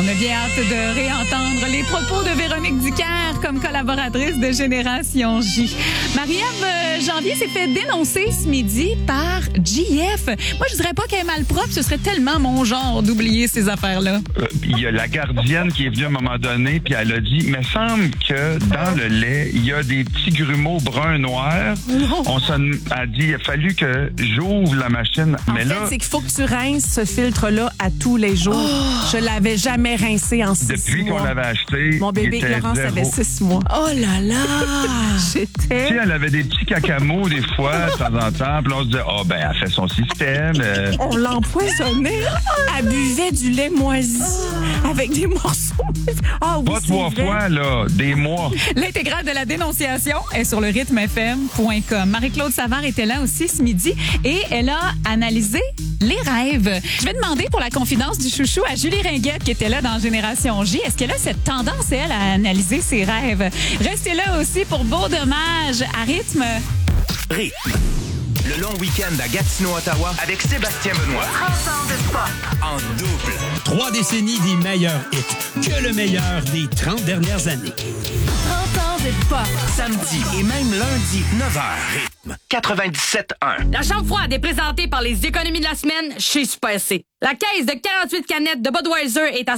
On a bien hâte de réentendre les propos de Véronique Dicker comme collaboratrice de Génération J. Marie-Ève Janvier s'est fait dénoncer ce midi par JF. Moi, je dirais pas qu'elle est malpropre, ce serait tellement mon genre d'oublier ces affaires-là. Il y a la gardienne qui est venue à un moment donné, puis elle a dit, il me semble que dans le lait, il y a des petits grumeaux bruns-noirs. Elle dit, il a fallu que j'ouvre la machine. En fait, c'est qu'il faut que tu rinces ce filtre-là à tous les jours. Je l'avais jamais rincé en 6 mois. Depuis qu'on l'avait acheté, mon bébé Laurence avait 6 mois. Oh là là! J'étais... Tu sais, elle avait des petits cacamos des fois, de temps en temps, puis on se disait, elle fait son système. On l'empoisonnait. Elle buvait du lait moisi avec des morceaux. Ah oui, pas 3 fois, là, des mois. L'intégrale de la dénonciation est sur le rythmefm.com. Marie-Claude Savard était là aussi ce midi et elle a analysé les rêves. Je vais demander pour la confidence du chouchou à Julie Ringuette qui était là dans Génération J. Est-ce qu'elle a cette tendance, elle, à analyser ses rêves? Restez là aussi pour Beau Dommage à Rythme. Rythme. Le long week-end à Gatineau, Ottawa, avec Sébastien Benoît. 30 ans de pop. En double. 3 décennies des meilleurs hits. Que le meilleur des 30 dernières années. 30 ans de pop. Samedi et même lundi, 9h. Rythme. 97.1. La chambre froide est présentée par les économies de la semaine chez Super C. La caisse de 48 canettes de Budweiser est à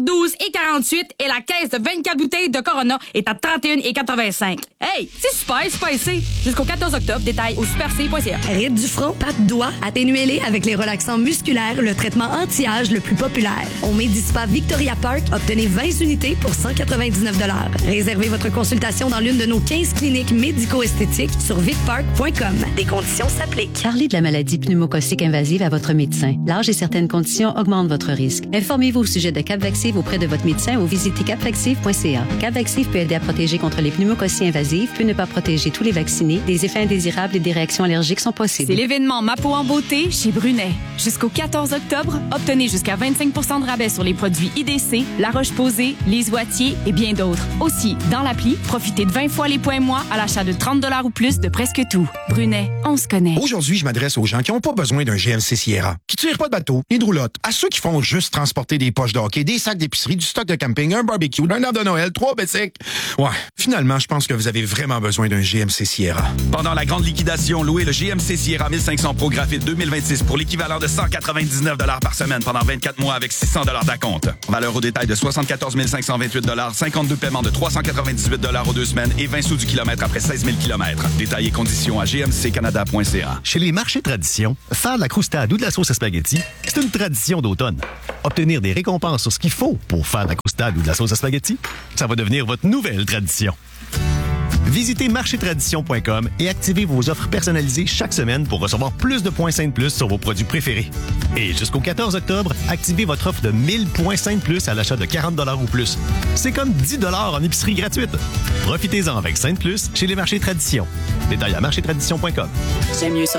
72,48 et la caisse de 24 bouteilles de Corona est à 31,85. Hey, c'est super C. Jusqu'au 14 octobre, détail au superc.ca. Rides du front, pas de doigts, atténuez-les avec les relaxants musculaires, le traitement anti-âge le plus populaire. Au Medispa Victoria Park, obtenez 20 unités pour 199 $. Réservez votre consultation dans l'une de nos 15 cliniques médico-esthétiques sur vicpark.com. Des conditions s'appliquent. Parlez de la maladie pneumococcique invasive à votre médecin. L'âge et certaines conditions augmentent votre risque. Informez-vous au sujet de Capvaxive auprès de votre médecin ou visitez capvaxive.ca. Capvaxive peut aider à protéger contre les pneumococcies invasives, peut ne pas protéger tous les vaccinés. Des effets indésirables et des réactions allergiques sont possibles. C'est l'événement Ma peau en beauté chez Brunet. Jusqu'au 14 octobre, obtenez jusqu'à 25 % de rabais sur les produits IDC, La Roche-Posay, Les Oitiers et bien d'autres. Aussi, dans l'appli, profitez de 20 fois les points moi à l'achat de 30 $ ou plus de presque tout. Brunet, on se connaît. Aujourd'hui, je m'adresse aux gens qui n'ont pas besoin d'un GMC Sierra, qui tirent pas de bateau, ni de roulotte, à ceux qui font juste transporter des poches de hockey, des sacs d'épicerie, du stock de camping, un barbecue, un arbre de Noël, 3 bicycles. Ouais, finalement, je pense que vous avez vraiment besoin d'un GMC Sierra. Pendant la grande liquidation, louez le GMC Sierra 1500 Pro Graphite 2026 pour l'équivalent de 199 $ par semaine pendant 24 mois avec 600 $ d'acompte. Valeur au détail de 74 528 $, 52 paiements de 398 $ aux 2 semaines et 20 sous du kilomètre après 16 000 km. Détails et conditions à gmccanada.ca. Chez les marchés tradition, faire de la croustade ou de la sauce à spaghetti, c'est une tradition d'automne. Obtenir des récompenses sur ce qu'il faut pour faire de la croustade ou de la sauce à spaghetti, ça va devenir votre nouvelle tradition. Visitez marchétradition.com et activez vos offres personnalisées chaque semaine pour recevoir plus de points Sainte Plus sur vos produits préférés. Et jusqu'au 14 octobre, activez votre offre de 1000 points Sainte Plus à l'achat de 40 $ ou plus. C'est comme 10 $ en épicerie gratuite. Profitez-en avec Sainte Plus chez les marchés Tradition. Détails à marchétradition.com. J'aime mieux ça.